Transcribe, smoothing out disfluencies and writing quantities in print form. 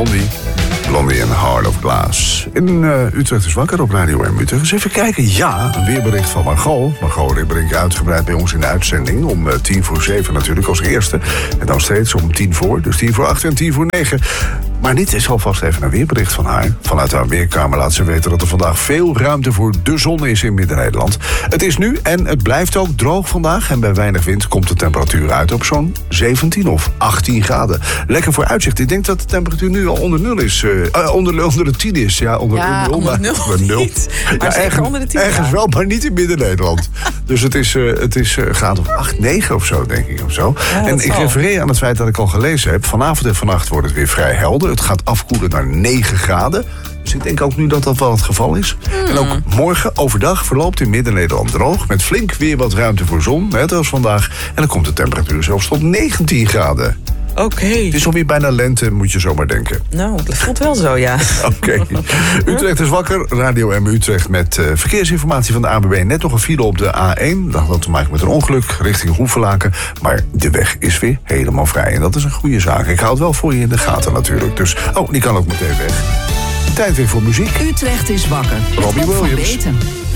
Blondie. Blondie en Heart of Glass. In Utrecht is wakker op Radio M Utrecht. Dus even kijken. Ja, een weerbericht van Margot. Margot Ribberink uitgebreid bij ons in de uitzending. Om 6:50 natuurlijk als eerste. En dan steeds om 7:50. Dus 7:08 en 9:10. Maar dit is alvast even een weerbericht van haar. Vanuit haar weerkamer laat ze weten dat er vandaag veel ruimte voor de zon is in Midden-Nederland. Het is nu en het blijft ook droog vandaag. En bij weinig wind komt de temperatuur uit op zo'n 17 of 18 graden. Lekker voor uitzicht. Ik denk dat de temperatuur nu al onder 0 is. Onder de 10 is. Ja, onder 0. Onder 0 niet. Maar zeker onder de 10 ergens wel, maar niet in Midden-Nederland. Dus het is graad of 8, 9 of zo, denk ik. Of zo. Ja, en ik refereer aan het feit dat ik al gelezen heb. Vanavond en vannacht wordt het weer vrij helder. Het gaat afkoelen naar 9 graden. Dus ik denk ook nu dat dat wel het geval is. En ook morgen overdag verloopt in Midden-Nederland droog. Met flink weer wat ruimte voor zon, net als vandaag. En dan komt de temperatuur zelfs tot 19 graden. Oké. Het is alweer bijna lente, moet je zomaar denken. Nou, dat voelt wel zo, ja. Oké. Utrecht is wakker. Radio M Utrecht met verkeersinformatie van de ANWB. Net nog een file op de A1. Dat had te maken met een ongeluk richting Hoevelaken. Maar de weg is weer helemaal vrij. En dat is een goede zaak. Ik hou het wel voor je in de gaten natuurlijk. Dus, die kan ook meteen weg. Tijd weer voor muziek. Utrecht is wakker. Robbie Van Williams. Beeten.